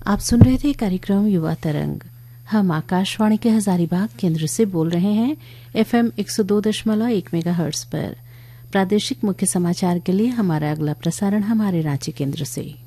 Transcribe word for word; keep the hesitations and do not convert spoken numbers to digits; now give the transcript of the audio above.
आप सुन रहे थे कार्यक्रम युवा तरंग। हम आकाशवाणी के हजारीबाग केंद्र से बोल रहे हैं एफएम एक सौ दो दशमलव एक मेगाहर्ट्ज पर। प्रादेशिक मुख्य समाचार के लिए हमारा अगला प्रसारण हमारे रांची केंद्र से।